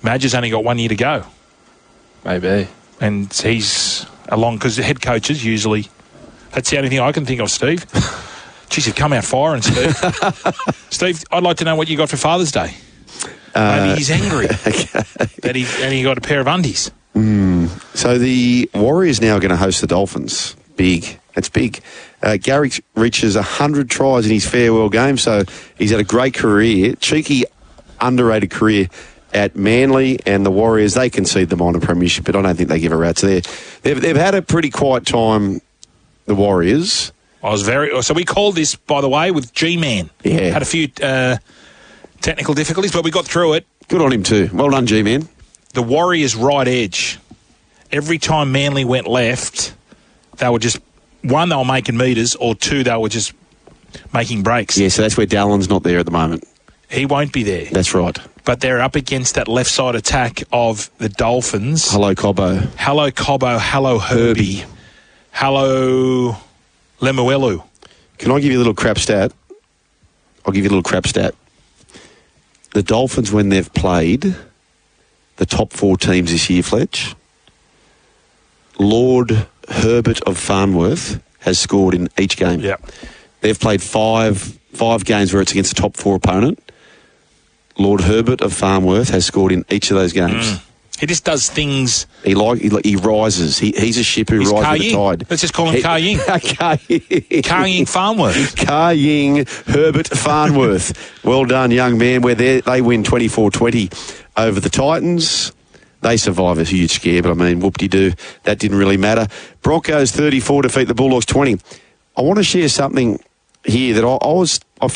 Madge has only got 1 year to go. Maybe. And he's along, because the head coaches usually, that's the only thing I can think of, Steve. Geez, you've come out firing, Steve. Steve, I'd like to know what you got for Father's Day. Maybe he's angry that he got a pair of undies. So the Warriors now are going to host the Dolphins. Big. That's big. Garrick reaches 100 tries in his farewell game, so he's had a great career. Cheeky, underrated career at Manly, and the Warriors, they concede the minor premiership, but I don't think they give a rat's there. They've had a pretty quiet time, the Warriors. So we called this, by the way, with G-Man. Yeah. Had a few technical difficulties, but we got through it. Good on him too. Well done, G-Man. The Warriors' right edge. Every time Manly went left, they were just, one, they were making metres, or two, they were just making breaks. Yeah, so that's where Dallon's not there at the moment. He won't be there. That's right. But they're up against that left side attack of the Dolphins. Hello, Cobbo. Hello, Cobbo. Hello, Herbie. Hello, Lemuelu. Can I give you a little crap stat? I'll give you a little crap stat. The Dolphins, when they've played the top 4 teams this year, Fletch, Lord Herbert of Farnworth has scored in each game. Yeah. They've played five games where it's against a top 4 opponent. Lord Herbert of Farnworth has scored in each of those games. He just does things. He rises. He's a ship who rises with the tide. Let's just call him Car Ying. Car Ying Farnworth. Car Ying Herbert Farnworth. Well done, young man. They win 24-20 over the Titans. They survive a huge scare, but I mean, whoop-de-doo. That didn't really matter. Broncos 34 defeat the Bulldogs 20. I want to share something here that I was